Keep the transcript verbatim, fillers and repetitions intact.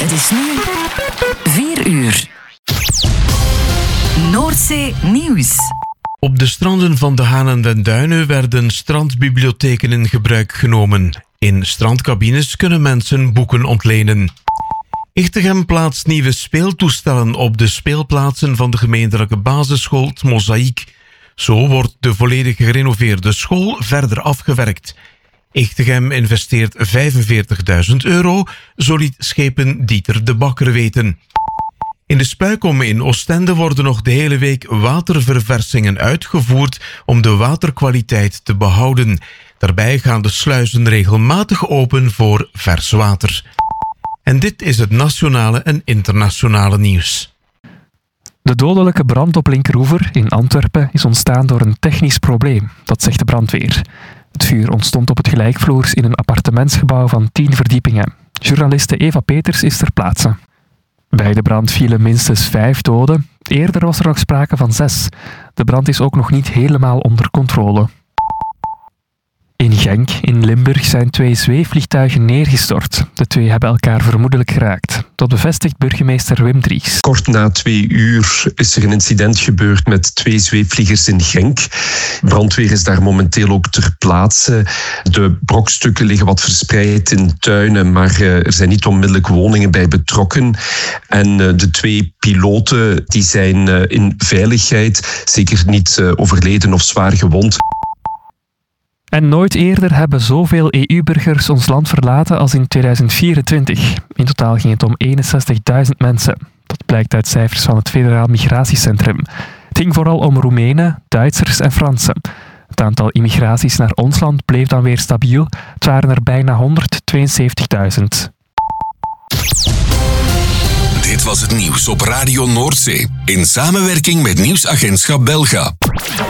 Het is nu vier uur. Noordzee Nieuws. Op de stranden van de Haan en den Duinen werden strandbibliotheken in gebruik genomen. In strandcabines kunnen mensen boeken ontlenen. Ichtegem plaatst nieuwe speeltoestellen op de speelplaatsen van de gemeentelijke basisschool 't Mozaïek. Zo wordt de volledig gerenoveerde school verder afgewerkt. Ichtegem investeert vijfenveertigduizend euro, zo liet schepen Dieter de Bakker weten. In de Spuikom in Oostende worden nog de hele week waterverversingen uitgevoerd om de waterkwaliteit te behouden. Daarbij gaan de sluizen regelmatig open voor vers water. En dit is het nationale en internationale nieuws. De dodelijke brand op Linkeroever in Antwerpen is ontstaan door een technisch probleem, dat zegt de brandweer. Het vuur ontstond op het gelijkvloers in een appartementsgebouw van tien verdiepingen. Journaliste Eva Peters is ter plaatse. Bij de brand vielen minstens vijf doden. Eerder was er nog sprake van zes. De brand is ook nog niet helemaal onder controle. In Genk, in Limburg, zijn twee zweefvliegtuigen neergestort. De twee hebben elkaar vermoedelijk geraakt. Dat bevestigt burgemeester Wim Dries. Kort na twee uur is er een incident gebeurd met twee zweefvliegers in Genk. Brandweer is daar momenteel ook ter plaatse. De brokstukken liggen wat verspreid in tuinen, maar er zijn niet onmiddellijk woningen bij betrokken. En de twee piloten die zijn in veiligheid, zeker niet overleden of zwaar gewond. En nooit eerder hebben zoveel E U-burgers ons land verlaten als in tweeduizend vierentwintig. In totaal ging het om eenenzestigduizend mensen. Dat blijkt uit cijfers van het Federaal Migratiecentrum. Het ging vooral om Roemenen, Duitsers en Fransen. Het aantal immigraties naar ons land bleef dan weer stabiel. Het waren er bijna honderdtweeënzeventigduizend. Dit was het nieuws op Radio Noordzee in samenwerking met Nieuwsagentschap Belga.